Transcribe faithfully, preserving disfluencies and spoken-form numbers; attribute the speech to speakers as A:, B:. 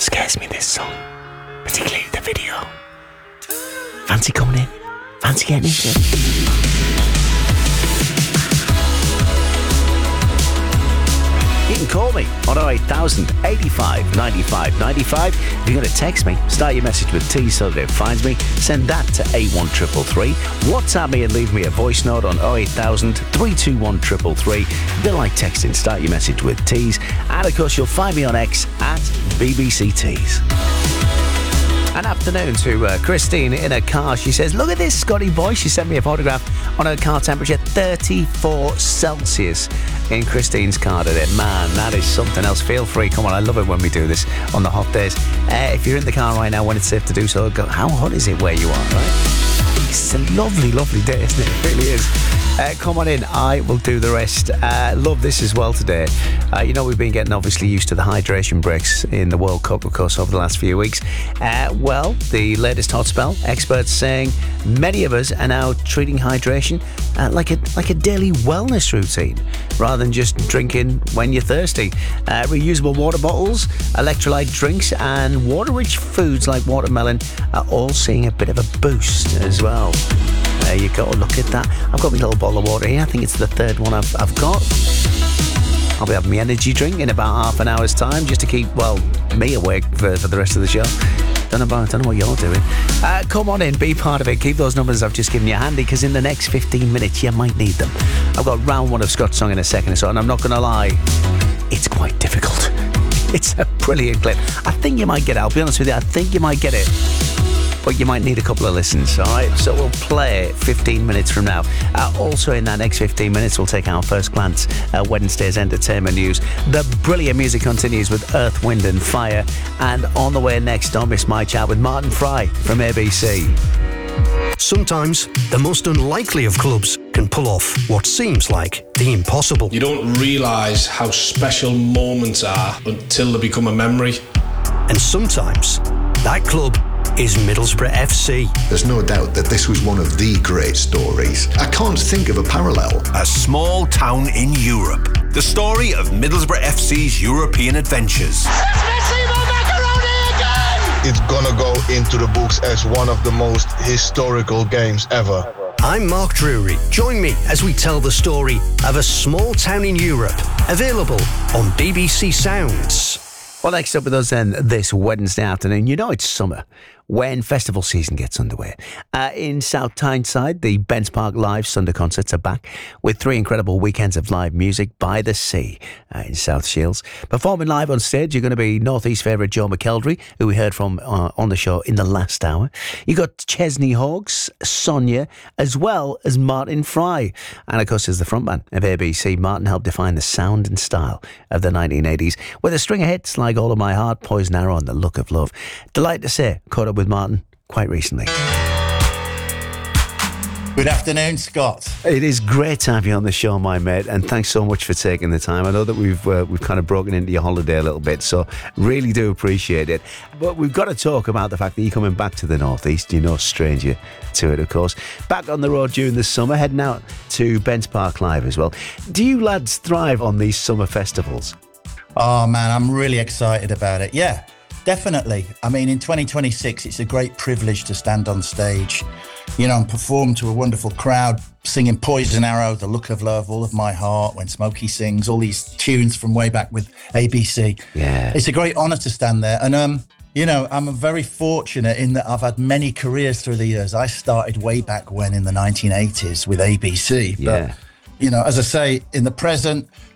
A: Scares me, this song. Particularly the video. Fancy coming in? Fancy getting into it? You can call me on oh eight thousand eighty-five ninety-five ninety-five. If you're going to text me, start your message with T so that it finds me. Send that to eight one three three three. WhatsApp me and leave me a voice note on oh eight thousand three two one three three three. If you like texting, start your message with T's. And of course, you'll find me on X at B B C Tees. An afternoon to uh, Christine in her car. She says, look at this, Scotty boy. She sent me a photograph on her car temperature, thirty-four Celsius in Christine's car today. Man, that is something else. Feel free. Come on, I love it when we do this on the hot days. Uh, if you're in the car right now when it's safe to do so, go, how hot is it where you are, right? It's a lovely, lovely day, isn't it? It really is. Uh, come on in, I will do the rest. Uh, love this as well today. Uh, you know, we've been getting obviously used to the hydration breaks in the World Cup, of course, over the last few weeks. Uh, well, the latest hot spell, experts saying many of us are now treating hydration uh, like a like a daily wellness routine, rather than just drinking when you're thirsty. Uh, reusable water bottles, electrolyte drinks, and water-rich foods like watermelon are all seeing a bit of a boost as well. There you go, look at that. I've got my little bottle of water here. I think it's the third one I've, I've got. I'll be having my energy drink in about half an hour's time just to keep, well, me awake for, for the rest of the show. Don't know, about, don't know what you're doing. Uh, come on in, be part of it. Keep those numbers I've just given you handy, because in the next fifteen minutes you might need them. I've got round one of Scott's song in a second or so, and I'm not going to lie, it's quite difficult. It's a brilliant clip. I think you might get it. I'll be honest with you, I think you might get it. But you might need a couple of listens, all right? So we'll play it fifteen minutes from now. Uh, also in that next fifteen minutes, we'll take our first glance at Wednesday's entertainment news. The brilliant music continues with Earth, Wind and Fire. And on the way next, don't miss my chat with Martin Fry from A B C.
B: Sometimes the most unlikely of clubs can pull off what seems like the impossible.
C: You don't realise how special moments are until they become a memory.
B: And sometimes that club is Middlesbrough F C.
D: There's no doubt that this was one of the great stories. I can't think of a parallel.
E: A small town in Europe. The story of Middlesbrough F C's European adventures.
F: It's gonna go into the books as one of the most historical games ever.
B: I'm Mark Drury. Join me as we tell the story of a small town in Europe. Available on B B C Sounds.
A: Well, next up with us then this Wednesday afternoon, you know it's summer when festival season gets underway. Uh, in South Tyneside, the Bents Park Live Sunday concerts are back with three incredible weekends of live music by the sea uh, in South Shields. Performing live on stage, you're going to be North East favourite Joe McKeldry, who we heard from uh, on the show in the last hour. You got Chesney Hawkes, Sonia, as well as Martin Fry. And of course, as the frontman of A B C, Martin helped define the sound and style of the nineteen eighties with a string of hits like All of My Heart, Poison Arrow and The Look of Love. Delighted to say, caught up with Martin quite recently.
G: Good afternoon, Scott.
A: It is great to have you on the show, my mate, and thanks so much for taking the time. I know that we've uh, we've kind of broken into your holiday a little bit, so really do appreciate it. But we've got to talk about the fact that you're coming back to the Northeast. You're no stranger to it, of course. Back on the road during the summer, heading out to Bents Park Live as well. Do you lads thrive on these summer festivals?
G: Oh, man, I'm really excited about it. Yeah, definitely. I mean, in twenty twenty-six, it's a great privilege to stand on stage, you know, and perform to a wonderful crowd, singing Poison Arrow, The Look of Love, All of My Heart, When Smokey Sings, all these tunes from way back with A B C.
A: Yeah.
G: It's a great honour to stand there. And, um, you know, I'm very fortunate in that I've had many careers through the years. I started way back when in the nineteen eighties with A B C. But,
A: yeah.
G: you know, as I say, in the present,